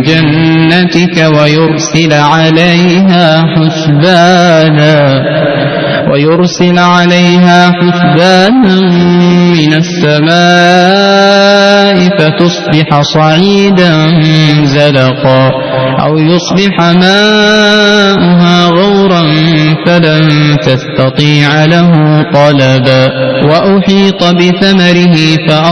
جنتك ويرسل عليها حسبانا من السماء فتصبح صعيدا زلقا أو يصبح ماؤها غورا فلن تستطيع له طلبا وأحيط بثمره